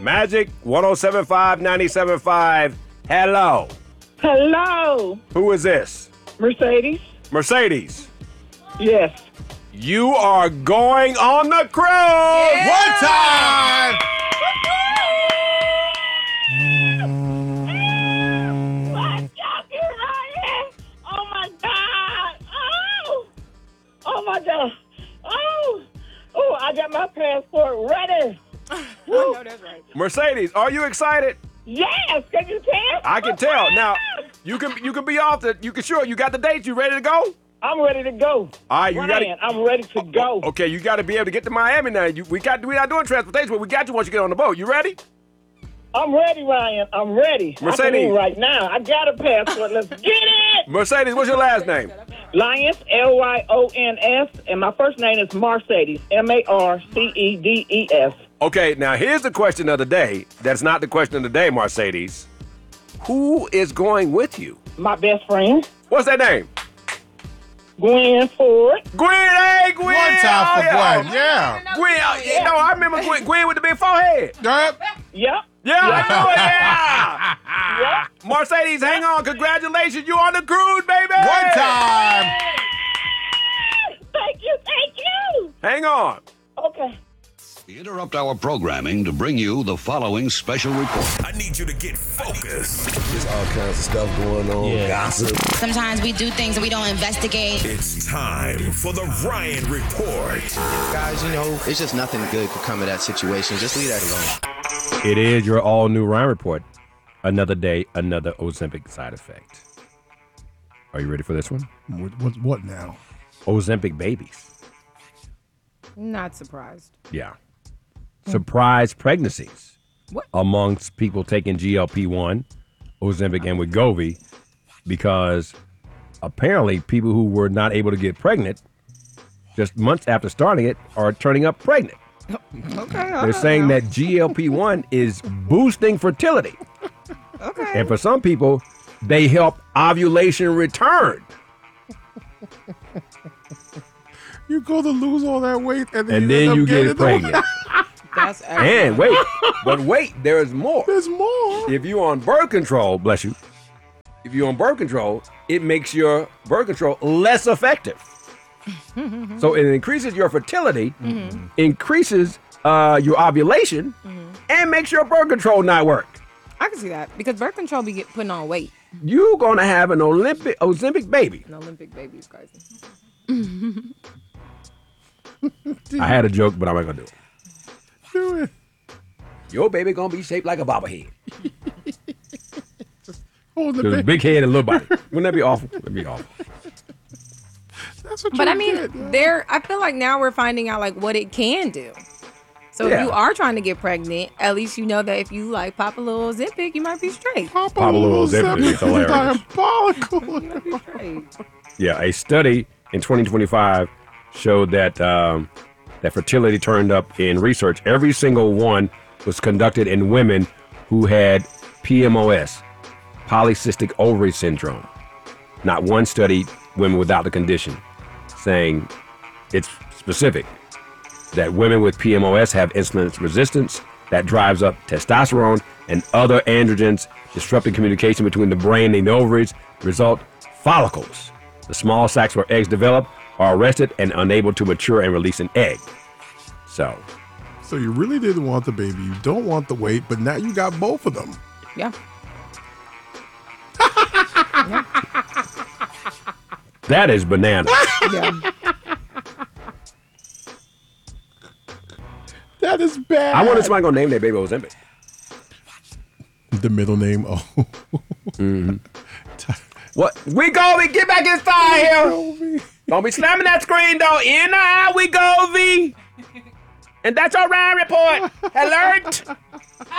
Magic 107.5, 97.5. Hello. Hello, Who is this? Mercedes. Mercedes. Yes. You are going on the cruise. One time. Oh my God! Oh my God! Oh! I got my passport ready. I know that's right. Mercedes, are you excited? Yes, can you tell? I can tell. Now, you can be off the. You can sure you got the dates. You ready to go? I'm ready to go. All right, you got Ryan, I'm ready to go. Okay, you got to be able to get to Miami now. We're not doing transportation, but we got you once you get on the boat. You ready? I'm ready, Ryan. I'm ready. Mercedes. I can leave right now. I got a passport. Let's get it. Mercedes, what's your last name? Lyons, Lyons, and my first name is Mercedes, Marcedes. Okay, now here's the question of the day. That's not the question of the day, Mercedes. Who is going with you? My best friend, What's that name? Gwen Ford. Gwen, hey, Gwen. One time for yeah. Gwen. Yeah. Gwen, I remember Gwen with the big forehead. Yep. Yep. Yeah, I know it, yeah. Yep. Mercedes, hang on. Congratulations. You on the cruise, baby. One time. Thank you. Hang on. Okay. We interrupt our programming to bring you the following special report. I need you to get focused. There's all kinds of stuff going on, gossip. Sometimes we do things and we don't investigate. It's time for the Ryan Report. Guys, it's just nothing good could come of that situation. Just leave that alone. It is your all-new Ryan Report. Another day, another Ozempic side effect. Are you ready for this one? What now? Ozempic babies. Not surprised. Yeah. Surprise pregnancies. What? Amongst people taking GLP-1, Ozempic, and Wegovy, because apparently people who were not able to get pregnant just months after starting it are turning up pregnant. Okay. They're saying that GLP-1 is boosting fertility. Okay. And for some people, they help ovulation return. You go to lose all that weight and And end then up you getting get pregnant. That's And wait, there's more. There's more. If you're on birth control, bless you, if you're on birth control, it makes your birth control less effective. So it increases your fertility, increases your ovulation, and makes your birth control not work. I can see that because birth control be putting on weight. You're going to have an Ozempic baby. An Olympic baby is crazy. I had a joke, but I'm not going to do it. Do it. Your baby going to be shaped like a bobblehead. Hold the There's a baby. big head and little body. Wouldn't that be awful? That'd be awful. That's what But you I mean, get. I feel like now we're finding out like what it can do. So Yeah. if you are trying to get pregnant, at least you know that if you like pop a little Ozempic, you might be straight. Papa Papa Little Ozempic is hilarious. Diabolical. You might be straight. Yeah, a study in 2025 showed that that fertility turned up in research. Every single one was conducted in women who had PMOS, polycystic ovary syndrome. Not one studied women without the condition, saying it's specific that women with PMOS have insulin resistance that drives up testosterone and other androgens, disrupting communication between the brain and the ovaries. Result, follicles. The small sacs where eggs develop are arrested and unable to mature and release an egg. So, So you really didn't want the baby. You don't want the weight, but now you got both of them. Yeah. that is banana. Yeah. That is bad. I wonder if somebody gonna name their baby Ozempic. The middle name. Oh. What? We get back in style here. Don't be slamming that screen though. In the eye we go, V. And that's our Ryan Report. Alert.